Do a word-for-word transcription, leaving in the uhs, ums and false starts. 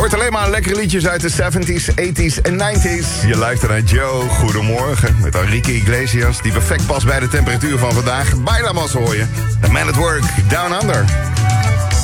hoort alleen maar lekkere liedjes uit de zeventies, tachtiger en negentiger. Je luistert naar Joe, goedemorgen. Met Enrique Iglesias, die perfect past bij de temperatuur van vandaag. Bailamos hoor je. The Man at Work, Down Under.